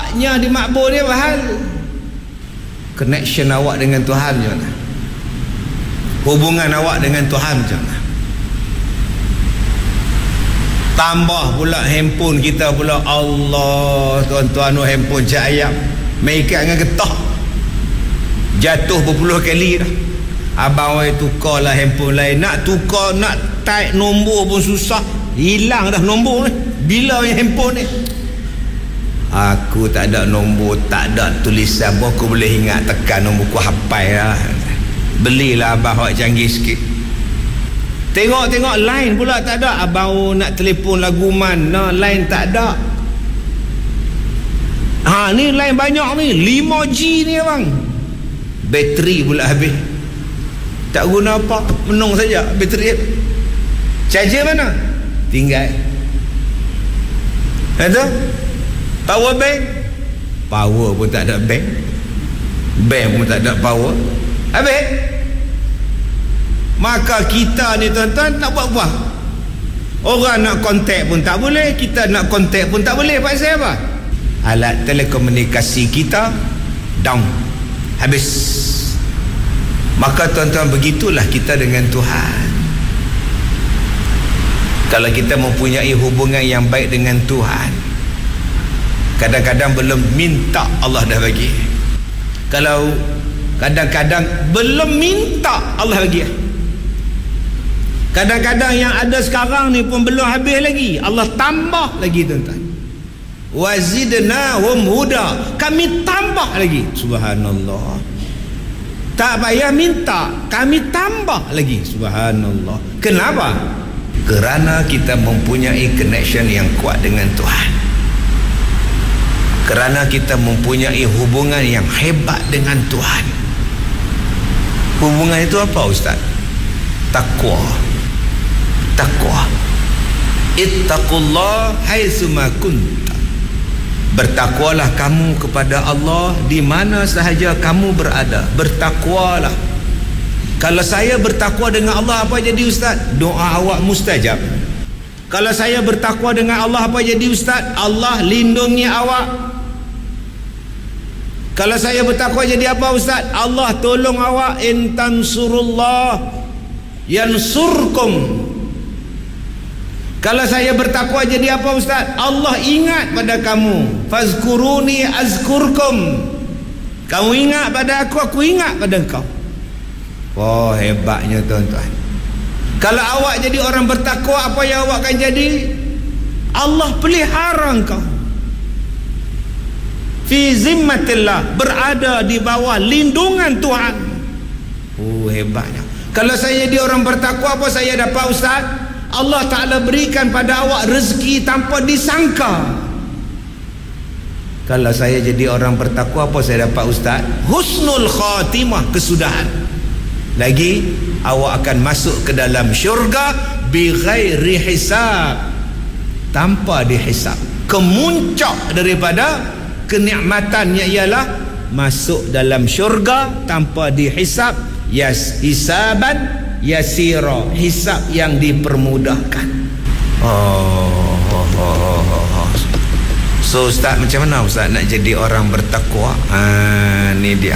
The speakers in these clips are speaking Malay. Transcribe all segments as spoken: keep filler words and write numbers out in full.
awaknya di makbul ni bahal. Connection awak dengan Tuhan macam mana? Hubungan awak dengan Tuhan macam mana? Tambah pula handphone kita pula, Allah, tuan-tuan, oh, handphone Cik Ayam main ikat dengan getah, jatuh berpuluh kali dah. Abang oi tukar lah handphone lain. Nak tukar, nak type nombor pun susah, hilang dah nombor ni. Bila yang handphone ni? Aku tak ada nombor, tak ada tulisan pun aku boleh ingat, tekan nombor aku hafal lah. Belilah abang awak canggih sikit. Tengok-tengok line pula tak ada. Abang oh, nak telefon lagu mana, line tak ada. Ha, ni line banyak ni, lima G ni abang. Bateri pula habis. Tak guna apa, menung saja bateri. Charger mana? Tinggal. Itu power bank, power pun tak ada bank, bank pun tak ada power. Habis. Maka kita ni tuan-tuan nak buat apa? Orang nak kontak pun tak boleh, kita nak kontak pun tak boleh. Pasal apa? Alat telekomunikasi kita down, habis. Maka tuan-tuan, begitulah kita dengan Tuhan. Kalau kita mempunyai hubungan yang baik dengan Tuhan, kadang-kadang belum minta Allah dah bagi. Kalau kadang-kadang belum minta Allah bagi. Kadang-kadang yang ada sekarang ni pun belum habis lagi, Allah tambah lagi tuan-tuan. Wazidnahum huda, kami tambah lagi. Subhanallah. Tak payah minta, kami tambah lagi. Subhanallah. Kenapa? Kerana kita mempunyai connection yang kuat dengan Tuhan. Kerana kita mempunyai hubungan yang hebat dengan Tuhan. Hubungan itu apa Ustaz? Takwa. Takwa. Ittaqullah haitsuma kunta. Bertakwalah kamu kepada Allah di mana sahaja kamu berada. Bertakwalah. Kalau saya bertakwa dengan Allah, apa jadi Ustaz? Doa awak mustajab. Kalau saya bertakwa dengan Allah, apa jadi Ustaz? Allah lindungi awak. Kalau saya bertakwa jadi apa Ustaz? Allah tolong awak. In tansurullah yansurkum. Kalau saya bertakwa jadi apa Ustaz? Allah ingat pada kamu. Fazkuruni azkurkum. Kamu ingat pada aku, aku ingat pada engkau. Oh, hebatnya tuan-tuan. Kalau awak jadi orang bertakwa, apa yang awak akan jadi? Allah pelihara engkau. Fi zimmatillah, berada di bawah lindungan Tuhan. Oh, hebatnya. Kalau saya jadi orang bertakwa, apa saya dapat Ustaz? Allah Ta'ala berikan pada awak rezeki tanpa disangka. Kalau saya jadi orang bertakwa, apa saya dapat Ustaz? Husnul khatimah, kesudahan. Lagi, awak akan masuk ke dalam syurga bi ghairi hisab, tanpa dihisab. Kemuncak daripada kenikmatannya ialah masuk dalam syurga tanpa dihisab. Yas hisaban yasira, hisab yang dipermudahkan. Oh, oh, oh, oh. So Ustaz, macam mana Ustaz nak jadi orang bertakwa? Ha, ni dia.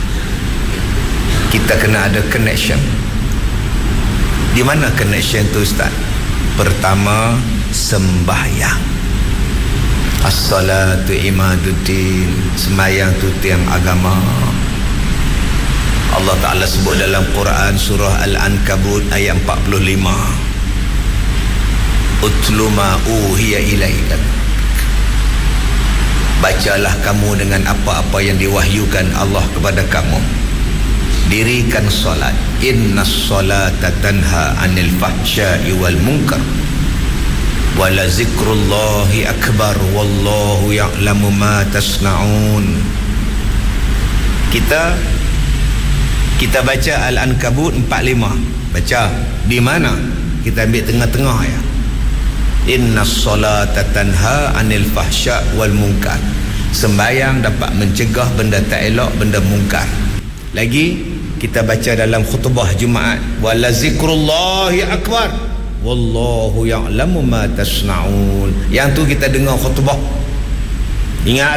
Kita kena ada connection. Di mana connection tu Ustaz? Pertama, sembahyang. As-salatu imaduddin. Sembahyang tu tiang agama. Allah Ta'ala sebut dalam Quran surah Al-Ankabut ayat empat puluh lima. Utlu ma uhiya ilaika. Bacalah kamu dengan apa-apa yang diwahyukan Allah kepada kamu. Dirikan solat. Innas solata tanha anil fahsya'i wal munkar. Wala zikrullahi akbar wallahu ya'lamu ma tasna'un. Kita kita baca Al-Ankabut empat puluh lima. Baca di mana? Kita ambil tengah-tengah ya. Innas solata tanha anil fahsya' wal munkar. Sembahyang dapat mencegah benda tak elok, benda mungkar. Lagi kita baca dalam khutbah Jumaat, wala zikrullahi akbar wallahu ya'lamu ma tasna'un. Yang tu kita dengar khutbah. Ingat